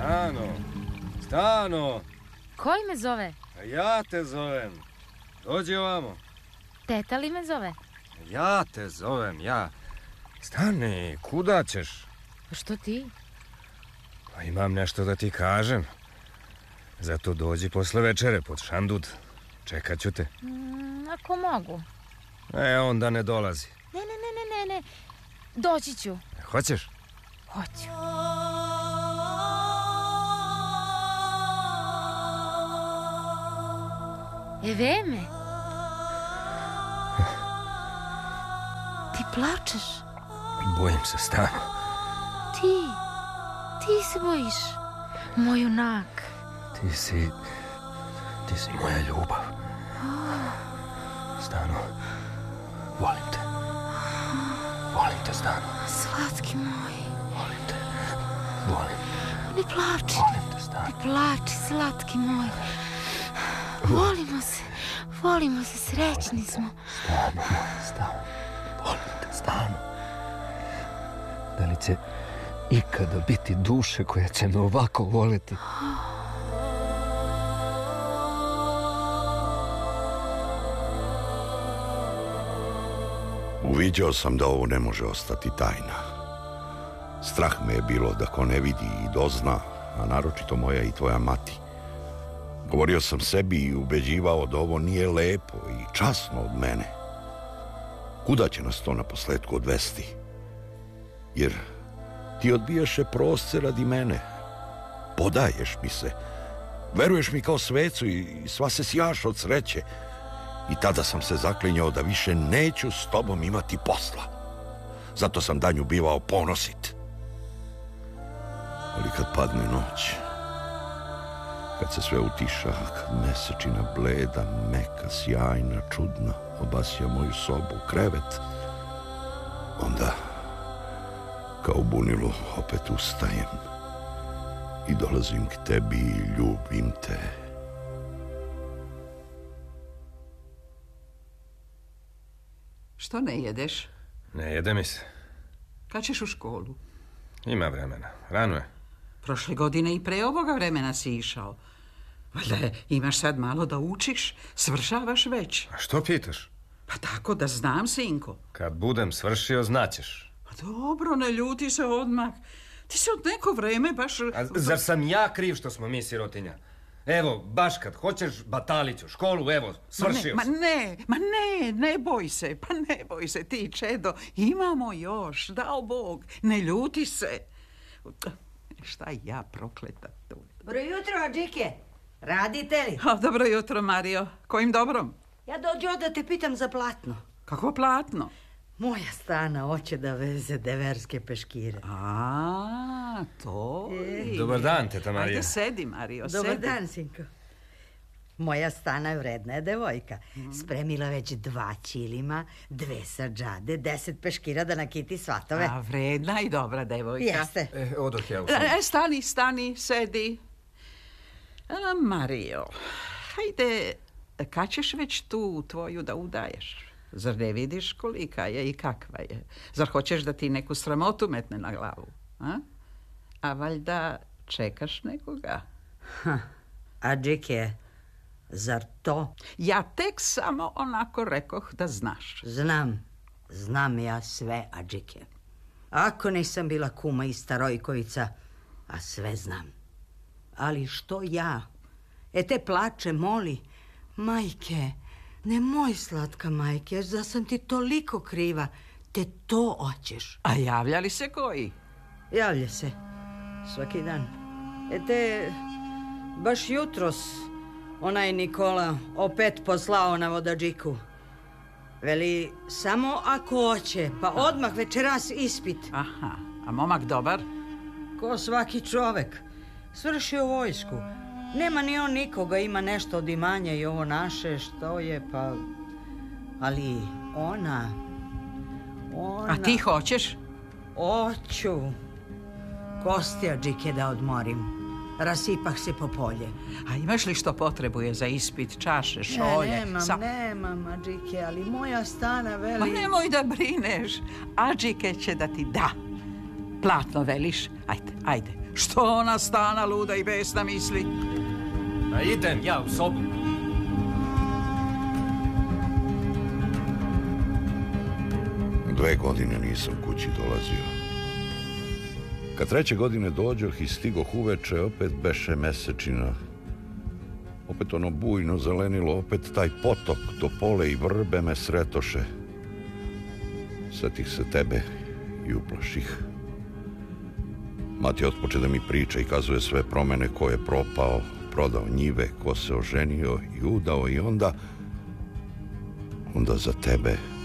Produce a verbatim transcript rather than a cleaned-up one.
Stano, Stano. Koji me zove? Ja te zovem. Dođi ovamo. Teta li me zove? Ja te zovem, ja. Stani, kuda ćeš? Što ti? Pa imam nešto da ti kažem. Zato dođi posle večere pod šandut. Čekat ću te. Mm, ako mogu. E, onda ne dolazi. Ne, ne, ne, ne, ne, ne. Doći ću. Hoćeš? Hoću. Eve me. Ti plačeš? Bojim se, Stano. Ti, ti se bojiš. Moj junak. Ti si, ti si moja ljubav. Stano, volim te. Volim te, Stano. Slatki moj. Volim te. Volim. Ne plači. Volim te, Stano. Ne plači, slatki moj. Volimo se. Volimo se, srećni smo. Stano, moja, Stano. Volim te, Stano. Da li će ikada biti duše koja će me ovako voliti? Uviđao sam da ovo ne može ostati tajna. Strah me je bilo da ko ne vidi i dozna, a naročito moja i tvoja mati. Govorio sam sebi i ubeđivao da ovo nije lepo i časno od mene. Kuda će nas to na posledku odvesti? Jer ti odbijaše prosce radi mene. Podaješ mi se. Veruješ mi kao svecu i sva se sjaš od sreće. I tada sam se zaklinjao da više neću s tobom imati posla. Zato sam danju bivao ponosit. Ali kad padne noć, kad se sve utiša, kad mesečina bleda, meka, sjajna, čudna obasja moju sobu, krevet, onda kao u bunilu opet ustajem i dolazim k tebi i ljubim te. Što ne jedeš? Ne jede mi se. Kad ćeš u školu? Ima vremena. Rano je. Prošle godine i pre ovoga vremena si išao. Valjda imaš sad malo da učiš, svršavaš već. A što pitaš? Pa tako da znam, sinko. Kad budem svršio, znaćeš. Pa dobro, ne ljuti se odmah. Ti se od neko vreme baš... A zar sam ja kriv što smo mi sirotinja? Evo, baš kad hoćeš bataliću, školu, evo, svršio ma sam. Ma ne, ma ne, ne boj se, pa ne boj se ti, čedo. Imamo još, dao Bog, ne ljuti se. Šta ja prokleta tu? Dobro jutro, Adžike. Radite li? O, dobro jutro, Mario. Kojim dobrom? Ja dođu da te pitam za platno. Kako platno? Moja Stana hoće da veze deverske peškire. A, to je... Dobar dan, teta Marija. Ajde, sedi, Mario, Dobar sedi. dan, sinko. Moja Stana je vredna je devojka. Mm. Spremila već dva ćilima, dve sađade, deset peškira da nakiti svatove. A, vredna i dobra devojka. Jeste. E, odoh ja u sobu. E, stani, stani, sedi. A, Mario, hajde, kad ćeš već tu tvoju da udaješ? Zar ne vidiš kolika je i kakva je? Zar hoćeš da ti neku sramotu metne na glavu? A, a valjda čekaš nekoga? Ha, Adžike, zar to? Ja tek samo onako rekoh da znaš. Znam, znam ja sve, Adžike. Ako nisam bila kuma i starojkovica, a sve znam. Ali što ja? E te plače, moli, majke, nemoj slatka majke, da sam ti toliko kriva, te to hoćeš. A javlja li se koji? Javlja se, svaki dan. E te, baš jutros, onaj Nikola opet poslao na vodađiku. Veli, samo ako hoće, pa odmah večeras ispit. Aha, a momak dobar? Ko svaki čovek. Svršio vojsku. Nema ni on nikoga, ima nešto od imanja i ovo naše, što je, pa... Ali ona... ona... A ti hoćeš? Oću. Kostja, Džike, da odmorim. Rasipah se po polje. A imaš li što potrebuje za ispit, čaše, šolje? Ne, nemam, sa... nemam, Adžike, ali moja Stana veli... Ma nemoj da brineš, Adžike će da ti da. Platno veliš, ajde, ajde, Što ona stana luda i besna misli? A idem ja u sobu. Dve godine nisam kući dolazio. Kad treće godine dođoh i stigoh uveče, opet beše mesečina. Opet ono bujno zelenilo, opet taj potok, topole i vrbe me sretoše. Setih se tebe i uplaših. Mati otpoče da mi priča i kazuje sve promene ko je propao, prodao njive, ko se oženio i udao i onda... Onda za tebe